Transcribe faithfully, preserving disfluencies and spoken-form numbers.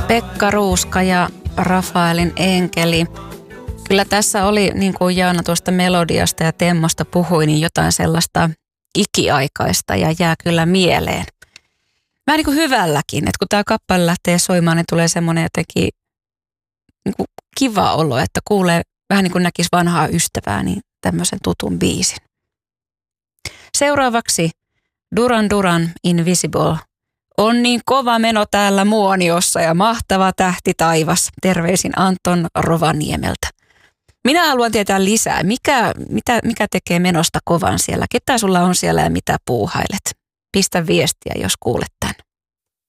Pekka Ruuska ja Rafaelin enkeli. Kyllä tässä oli, niin kuin Jaana tuosta melodiasta ja temmosta puhui, niin jotain sellaista ikiaikaista ja jää kyllä mieleen. Vähän niin kuin hyvälläkin, että kun tämä kappale lähtee soimaan, niin tulee semmoinen jotenkin niin kuin kiva olo, että kuulee vähän niin kuin näkisi vanhaa ystävää, niin tämmöisen tutun biisin. Seuraavaksi Duran Duran Invisible. On niin kova meno täällä Muoniossa ja mahtava tähti taivas. Terveisin Anton Rovaniemeltä. Minä haluan tietää lisää. Mikä, mitä, mikä tekee menosta kovan siellä? Ketä sulla on siellä ja mitä puuhailet? Pistä viestiä, jos kuulet